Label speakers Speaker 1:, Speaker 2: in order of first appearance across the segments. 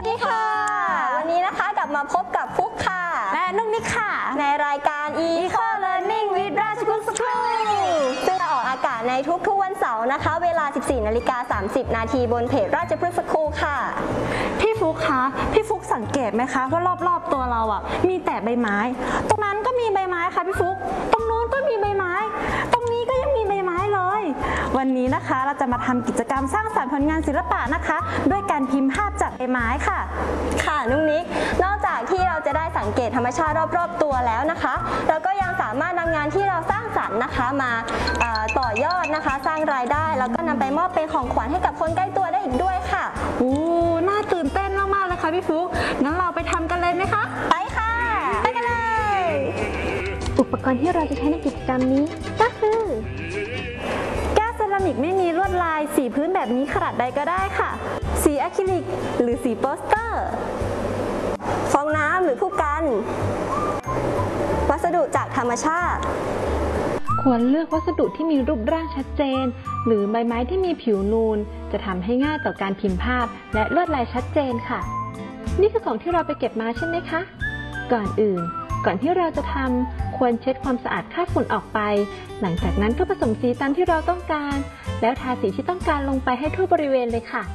Speaker 1: ดีค่ะวันนี้นะคะกลับมาพบกับฟุกค่ะ
Speaker 2: และนุ๊กนิกค่ะ
Speaker 1: ในรายการ Eco Learning with ราชพฤกษ์สคูลซึ่งจะออกอากาศในทุกๆวันเสาร์นะคะเวลา 14:30 น.บนเพจราชพฤกษ์สคูลค่ะ
Speaker 2: พี่ฟุกคะพี่ฟุกสังเกตไหมคะว่ารอบๆตัวเราอ่ะมีแต่ใบไม้ตรงนั้นก็มีใบไม้ค่ะพี่ฟุกตรงนู้นก็มีใบไม้ตรงนี้ก็ยังมีใบไม้เลยวันนี้นะคะเราจะมาทำกิจกรรมสร้างสรรค์ผลงานศิลปะนะคะด้วยการพิมพ์ภาพจากใบไม้ค่ะ
Speaker 1: ค่ะนุ๊กนิกนอกจากที่เราจะได้สังเกตธรรมชาติรอบๆตัวแล้วนะคะเราก็ยังสามารถนำงานที่เราสร้างสรรค์นะคะมาต่อยอดนะคะสร้างรายได้แล้วก็นำไปมอบเป็นของขวัญให้กับคนใกล้ตัวได้อีกด้วยค่ะ
Speaker 2: น่าตื่นเต้นมากๆเลยค่ะพี่ฟุกงั้นเราไปทำกันเลยไหมคะ
Speaker 1: ไปค่ะไปกันเลย
Speaker 3: อุปกรณ์ที่เราจะใช้ในกิจกรรมนี้ก็คือ
Speaker 2: แก้วเซรามิกไม่มีลวดลายสีพื้นแบบนี้ขนาดใดก็ได้ค่ะสีอะคริลิกหรือสีโปสเตอร์
Speaker 1: ฟองน้ำหรือผู้กันวัสดุจากธรรมชาติ
Speaker 3: ควรเลือกวัสดุที่มีรูปร่างชัดเจนหรือใบไม้ที่มีผิวนูนจะทำให้ง่ายต่อการพิมพ์ภาพและลวดลายชัดเจนค่ะนี่คือของที่เราไปเก็บมาใช่ไหมคะก่อนที่เราจะทำควรเช็ดความสะอาดคราบฝุ่นออกไปหลังจากนั้นก็ผสมสีตามที่เราต้องการแล้วทาสีที่ต้องการลงไปให้ทั่วบริเวณเลยค่ะ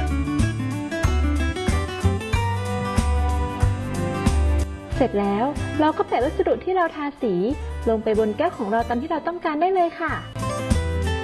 Speaker 3: เสร็จแล้วเราก็แปะวัสดุที่เราทาสีลงไปบนแก้วของเราตามที่เราต้องการได้เลยค่ะ